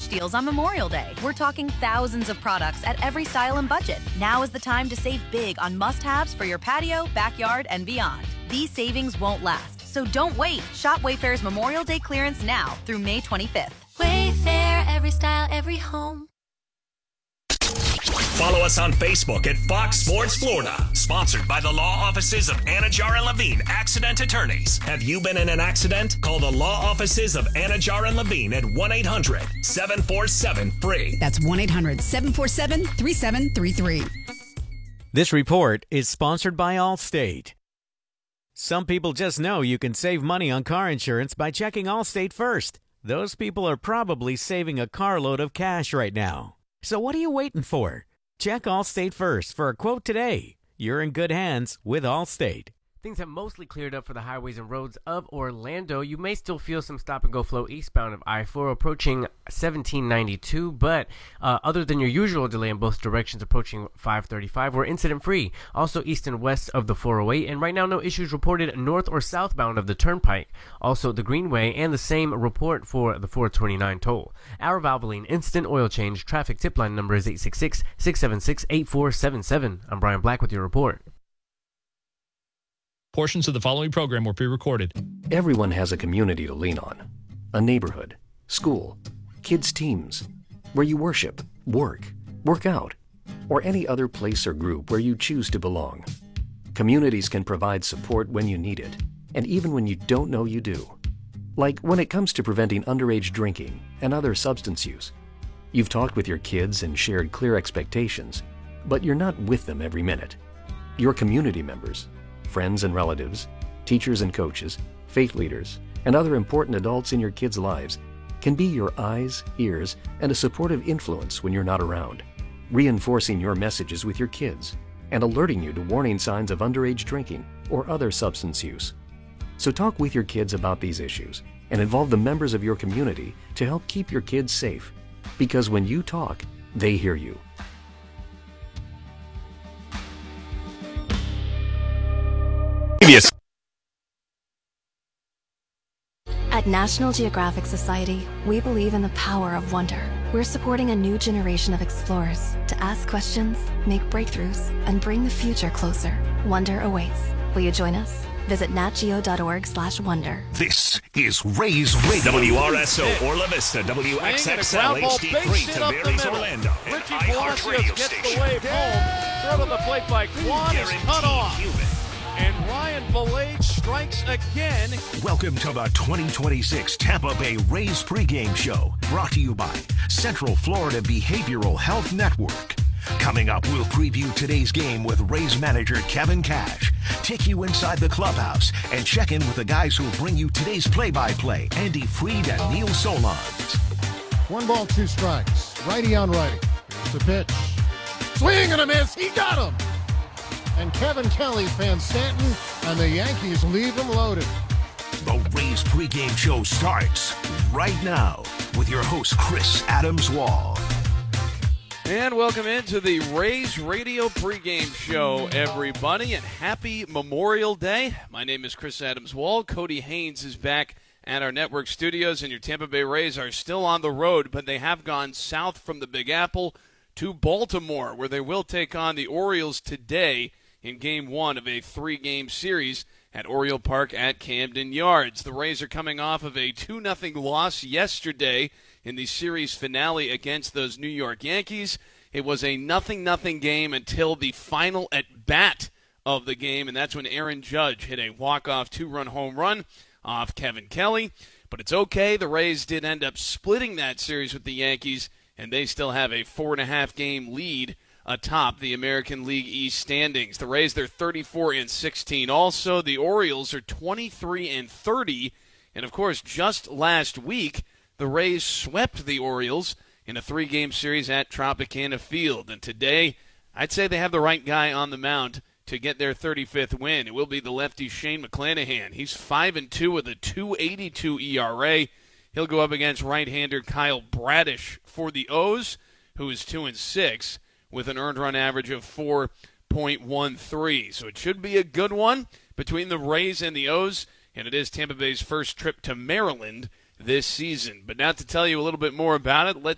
flash deals on Memorial Day. We're talking thousands of products at every style and budget. Now is the time to save big on must-haves for your patio, backyard, and beyond. These savings won't last, so don't wait. Shop Wayfair's Memorial Day clearance now through May 25th. Wayfair, every style, every home. Follow us on Facebook at Fox Sports Florida. Sponsored by the law offices of Anajar and Levine, accident attorneys. Have you been in an accident? Call the law offices of Anajar and Levine at 1-800-747-FREE. That's 1-800-747-3733. This report is sponsored by Allstate. Some people just know you can save money on car insurance by checking Allstate first. Those people are probably saving a carload of cash right now. So what are you waiting for? Check Allstate first for a quote today. You're in good hands with Allstate. Things have mostly cleared up for the highways and roads of Orlando. You may still feel some stop-and-go flow eastbound of I-4 approaching 1792, but other than your usual delay in both directions approaching 535, we're incident-free. Also east and west of the 408, and right now no issues reported north or southbound of the Turnpike. Also the Greenway, and the same report for the 429 toll. Our Valvoline Instant Oil Change traffic tip line number is 866-676-8477. I'm Brian Black with your report. Portions of the following program were pre-recorded. Everyone has a community to lean on. A neighborhood, school, kids' teams, where you worship, work out, or any other place or group where you choose to belong. Communities can provide support when you need it, and even when you don't know you do. Like when it comes to preventing underage drinking and other substance use. You've talked with your kids and shared clear expectations, but you're not with them every minute. Your community members, friends and relatives, teachers and coaches, faith leaders, and other important adults in your kids' lives can be your eyes, ears, and a supportive influence when you're not around, reinforcing your messages with your kids and alerting you to warning signs of underage drinking or other substance use. So talk with your kids about these issues and involve the members of your community to help keep your kids safe, because when you talk, they hear you. At National Geographic Society, we believe in the power of wonder. We're supporting a new generation of explorers to ask questions, make breakthroughs, and bring the future closer. Wonder awaits. Will you join us? Visit natgeo.org/wonder. This is Rays Radio. WRSO Orla Vista, WXXL HD3 Tavares Orlando, and iHeartRadio gets station. the wave home. Throw to the plate by Quan is cut off. And Ryan Valade strikes again. Welcome to the 2026 Tampa Bay Rays pregame show, brought to you by Central Florida Behavioral Health Network. Coming up, we'll preview today's game with Rays manager Kevin Cash, take you inside the clubhouse, and check in with the guys who'll bring you today's play-by-play, Andy Freed and Neil Solondz. 1-2 strikes. Righty on righty. Here's the pitch. Swing and a miss. He got him. And Kevin Kelly fans Stanton, and the Yankees leave him loaded. The Rays pregame show starts right now with your host, Chris Adams-Wall. And welcome into the Rays Radio pregame show, everybody, and happy Memorial Day. My name is Chris Adams-Wall. Cody Haynes is back at our network studios, and your Tampa Bay Rays are still on the road, but they have gone south from the Big Apple to Baltimore, where they will take on the Orioles today in Game 1 of a 3-game series at Oriole Park at Camden Yards. The Rays are coming off of a 2-0 loss yesterday in the series finale against those New York Yankees. It was a 0-0 game until the final at-bat of the game, and that's when Aaron Judge hit a walk-off 2-run home run off Kevin Kelly. But it's okay. The Rays did end up splitting that series with the Yankees, and they still have a 4.5-game lead atop the American League East standings. The Rays, they're 34-16. Also, the Orioles are 23-30. And, of course, just last week, the Rays swept the Orioles in a 3-game series at Tropicana Field. And today, I'd say they have the right guy on the mound to get their 35th win. It will be the lefty Shane McClanahan. He's 5-2 with a 2.82 ERA. He'll go up against right-hander Kyle Bradish for the O's, who is 2-6. With an earned run average of 4.13. So it should be a good one between the Rays and the O's, and it is Tampa Bay's first trip to Maryland this season. But now to tell you a little bit more about it, let's